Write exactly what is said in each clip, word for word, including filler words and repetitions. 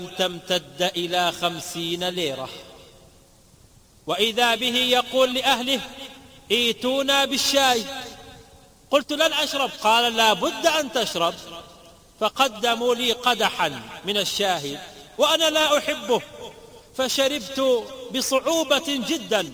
تمتد إلى خمسين ليرة. وإذا به يقول لأهله ائتونا بالشاي. قلت لن أشرب. قال لا بد أن تشرب. فقدموا لي قدحا من الشاي وأنا لا أحبه، فشربت بصعوبة جدا.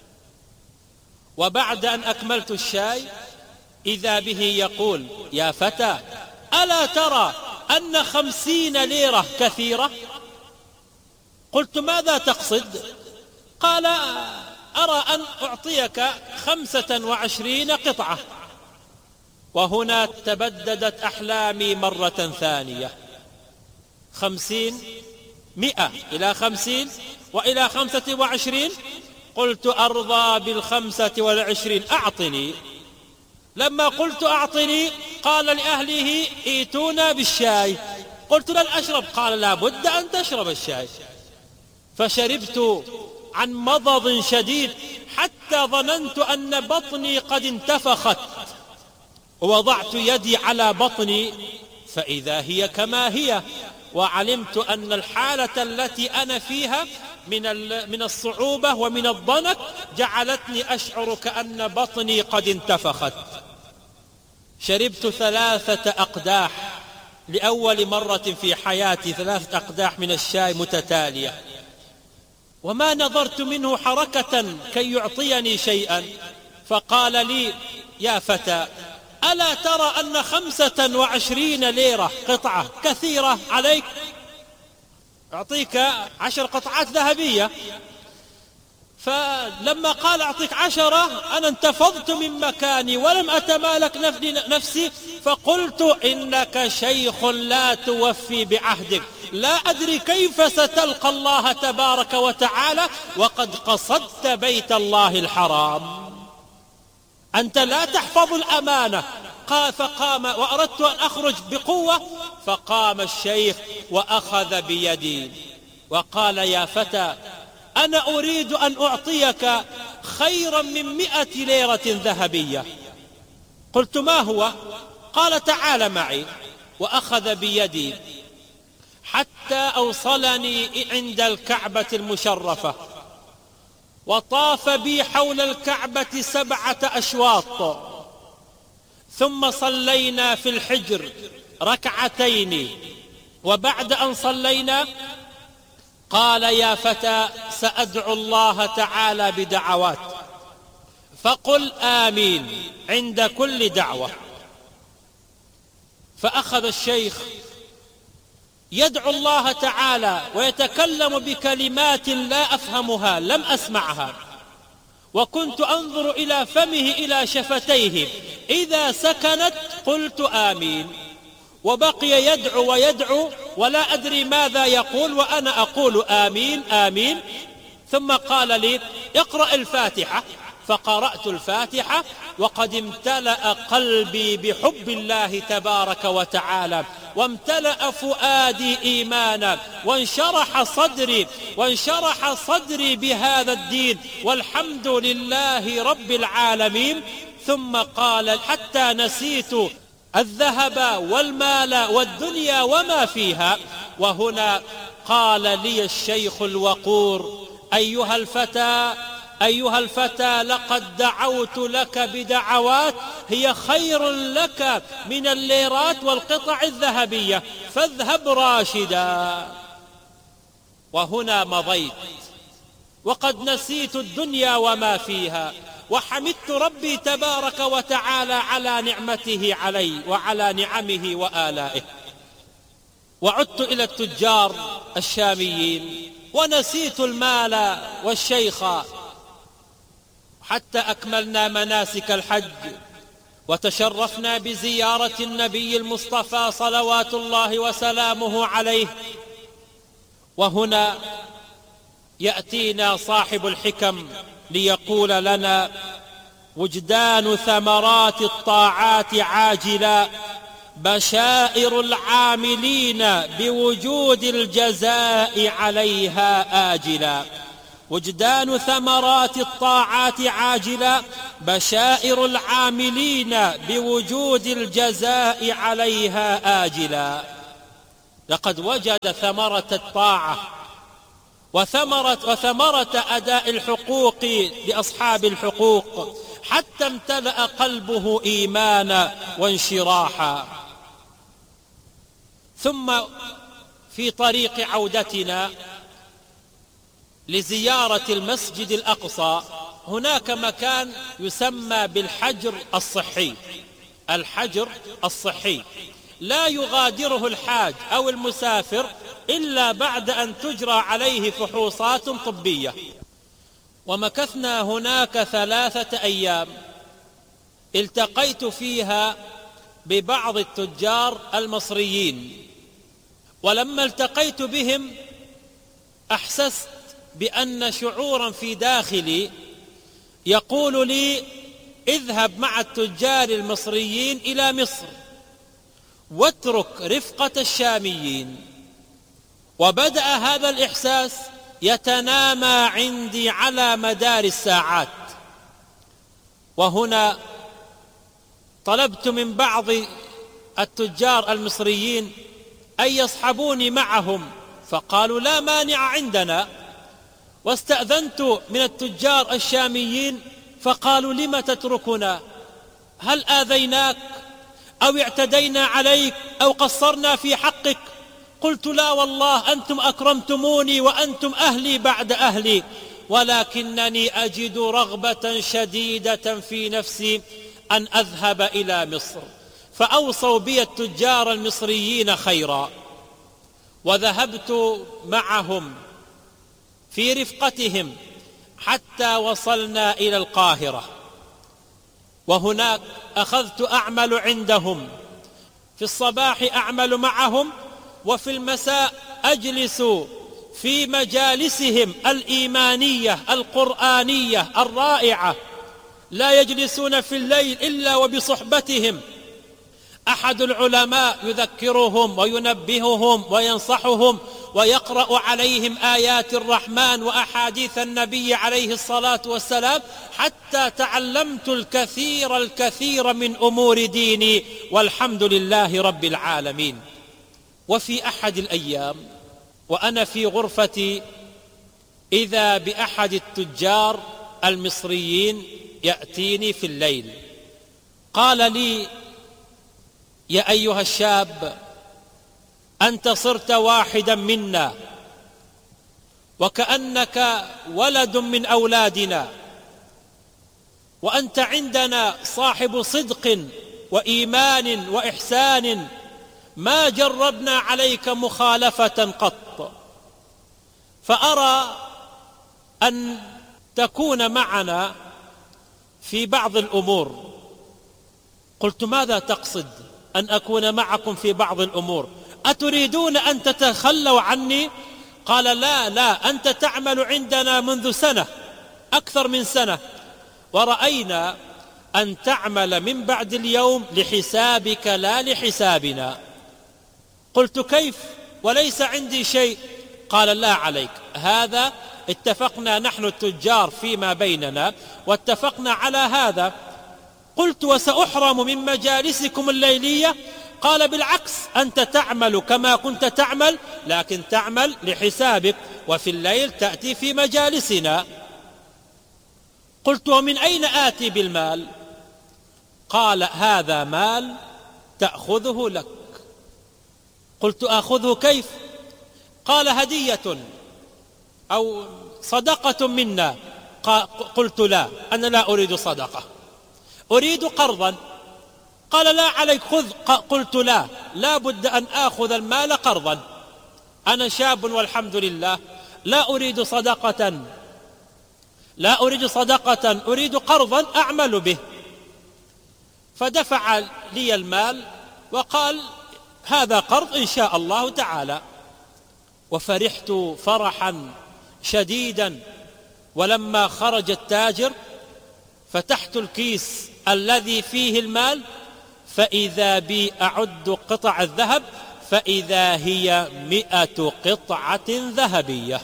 وبعد أن أكملت الشاي إذا به يقول يا فتى ألا ترى أن خمسين ليرة كثيرة؟ قلت ماذا تقصد؟ قال أرى أن أعطيك خمسة وعشرين قطعة. وهنا تبددت أحلامي مرة ثانية. خمسين، مئة إلى خمسين وإلى خمسة وعشرين. قلت أرضى بالخمسة والعشرين، أعطني. لما قلت أعطني قال لأهله ائتونا بالشاي. قلت لن أشرب. قال لا بد أن تشرب الشاي. فشربت عن مضض شديد حتى ظننت أن بطني قد انتفخت. ووضعت يدي على بطني فإذا هي كما هي، وعلمت أن الحالة التي أنا فيها من من الصعوبة ومن الضنك جعلتني أشعر كأن بطني قد انتفخت. شربت ثلاثة أقداح لأول مرة في حياتي، ثلاثة أقداح من الشاي متتالية، وما نظرت منه حركة كي يعطيني شيئا. فقال لي يا فتى ألا ترى أن خمسة وعشرين ليرة قطعة كثيرة عليك؟ أعطيك عشر قطعات ذهبية. فلما قال أعطيك عشرة أنا انتفضت من مكاني ولم أتمالك نفسي، فقلت إنك شيخ لا توفي بعهدك، لا أدري كيف ستلقى الله تبارك وتعالى وقد قصدت بيت الله الحرام. أنت لا تحفظ الأمانة. قال فقام وأردت أن أخرج بقوة، فقام الشيخ وأخذ بيدي وقال يا فتى أنا أريد أن أعطيك خيرا من مئة ليرة ذهبية. قلت ما هو؟ قال تعال معي. وأخذ بيدي حتى أوصلني عند الكعبة المشرفة، وطاف بي حول الكعبة سبعة أشواط، ثم صلينا في الحجر ركعتين. وبعد أن صلينا قال يا فتى سأدعو الله تعالى بدعوات فقل آمين عند كل دعوة. فأخذ الشيخ يدعو الله تعالى ويتكلم بكلمات لا أفهمها، لم أسمعها، وكنت أنظر إلى فمه إلى شفتيه، إذا سكنت قلت آمين. وبقي يدعو ويدعو ولا أدري ماذا يقول وأنا أقول آمين آمين. ثم قال لي اقرأ الفاتحة. فقرأت الفاتحة وقد امتلأ قلبي بحب الله تبارك وتعالى، وامتلأ فؤادي إيمانا، وانشرح صدري وانشرح صدري بهذا الدين، والحمد لله رب العالمين. ثم قال حتى نسيت الذهب والمال والدنيا وما فيها. وهنا قال لي الشيخ الوقور أيها الفتى أيها الفتى لقد دعوت لك بدعوات هي خير لك من الليرات والقطع الذهبية، فاذهب راشدا. وهنا مضيت وقد نسيت الدنيا وما فيها، وحمدت ربي تبارك وتعالى على نعمته علي وعلى نعمه وآلائه. وعدت إلى التجار الشاميين ونسيت المال والشيخ، حتى أكملنا مناسك الحج وتشرفنا بزيارة النبي المصطفى صلوات الله وسلامه عليه. وهنا يأتينا صاحب الحكم ليقول لنا وجدان ثمرات الطاعات عاجلا، بشائر العاملين بوجود الجزاء عليها آجلا. وجدان ثمرات الطاعات عاجلا، بشائر العاملين بوجود الجزاء عليها آجلا. لقد وجد ثمرة الطاعة وثمرة, وثمرة أداء الحقوق لأصحاب الحقوق، حتى امتلأ قلبه إيمانا وانشراحا. ثم في طريق عودتنا لزيارة المسجد الأقصى هناك مكان يسمى بالحجر الصحي. الحجر الصحي لا يغادره الحاج أو المسافر إلا بعد أن تجرى عليه فحوصات طبية. ومكثنا هناك ثلاثة أيام، التقيت فيها ببعض التجار المصريين، ولما التقيت بهم أحسست بأن شعورا في داخلي يقول لي: اذهب مع التجار المصريين إلى مصر واترك رفقة الشاميين. وبدأ هذا الإحساس يتنامى عندي على مدار الساعات. وهنا طلبت من بعض التجار المصريين أن يصحبوني معهم، فقالوا لا مانع عندنا. واستأذنت من التجار الشاميين فقالوا: لم تتركنا؟ هل آذيناك أو اعتدينا عليك أو قصرنا في حقك؟ قلت: لا والله، أنتم أكرمتموني وأنتم أهلي بعد أهلي، ولكنني أجد رغبة شديدة في نفسي أن أذهب إلى مصر. فأوصوا بي التجار المصريين خيرا، وذهبت معهم في رفقتهم حتى وصلنا إلى القاهرة. وهناك أخذت أعمل عندهم، في الصباح أعمل معهم، وفي المساء أجلس في مجالسهم الإيمانية القرآنية الرائعة. لا يجلسون في الليل إلا وبصحبتهم أحد العلماء يذكرهم وينبههم وينصحهم ويقرأ عليهم آيات الرحمن وأحاديث النبي عليه الصلاة والسلام، حتى تعلمت الكثير الكثير من أمور ديني، والحمد لله رب العالمين. وفي أحد الأيام وأنا في غرفتي إذا بأحد التجار المصريين يأتيني في الليل، قال لي: يا أيها الشاب، أنت صرت واحدا منا، وكأنك ولد من أولادنا، وأنت عندنا صاحب صدق وإيمان وإحسان، ما جربنا عليك مخالفة قط، فأرى أن تكون معنا في بعض الأمور. قلت: ماذا تقصد أن أكون معكم في بعض الأمور؟ أتريدون أن تتخلوا عني؟ قال: لا لا، أنت تعمل عندنا منذ سنة، أكثر من سنة، ورأينا أن تعمل من بعد اليوم لحسابك لا لحسابنا. قلت: كيف وليس عندي شيء؟ قال: لا عليك، هذا اتفقنا نحن التجار فيما بيننا واتفقنا على هذا. قلت: وسأحرم من مجالسكم الليلية؟ قال: بالعكس، أنت تعمل كما كنت تعمل، لكن تعمل لحسابك، وفي الليل تأتي في مجالسنا. قلت: ومن أين آتي بالمال؟ قال: هذا مال تأخذه لك. قلت: أخذه كيف؟ قال: هدية أو صدقة منا. قلت: لا، أنا لا أريد صدقة، أريد قرضا. قال: لا عليك، خذ. قلت: لا، لا بد أن آخذ المال قرضا، أنا شاب والحمد لله، لا أريد صدقة، لا أريد صدقة، أريد قرضا أعمل به. فدفع لي المال وقال: هذا قرض إن شاء الله تعالى. وفرحت فرحا شديدا. ولما خرج التاجر فتحت الكيس الذي فيه المال، فإذا بي أعد قطع الذهب، فإذا هي مئة قطعة ذهبية.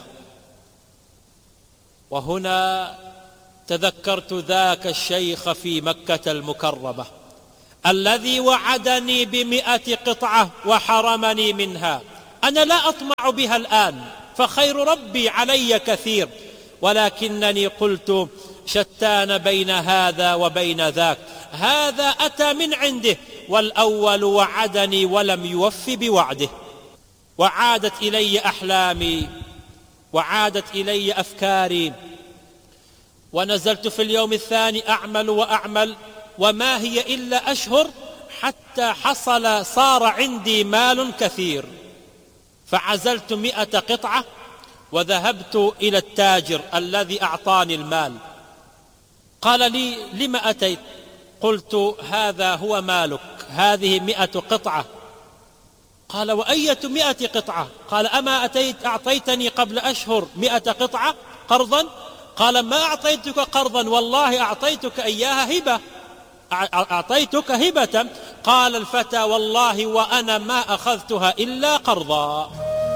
وهنا تذكرت ذاك الشيخ في مكة المكرمة الذي وعدني بمئة قطعة وحرمني منها، أنا لا أطمع بها الآن، فخير ربي علي كثير، ولكنني قلت شتان بين هذا وبين ذاك، هذا أتى من عنده، والأول وعدني ولم يوف بوعده. وعادت إلي أحلامي، وعادت إلي أفكاري، ونزلت في اليوم الثاني أعمل وأعمل، وما هي إلا أشهر حتى حصل صار عندي مال كثير، فعزلت مئة قطعة وذهبت إلى التاجر الذي أعطاني المال. قال لي: لم أتيت؟ قلت: هذا هو مالك، هذه مئة قطعة. قال: وأية مئة قطعة؟ قال: أما أتيت أعطيتني قبل أشهر مئة قطعة قرضا؟ قال: ما أعطيتك قرضا، والله أعطيتك إياها هبة، أعطيتك هبة. قال الفتى: والله وأنا ما أخذتها إلا قرضا.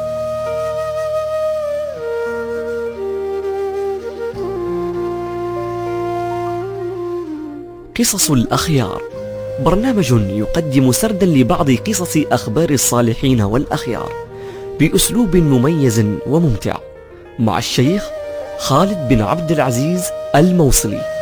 قصص الأخيار، برنامج يقدم سردا لبعض قصص أخبار الصالحين والأخيار بأسلوب مميز وممتع، مع الشيخ خالد بن عبد العزيز الموصلي.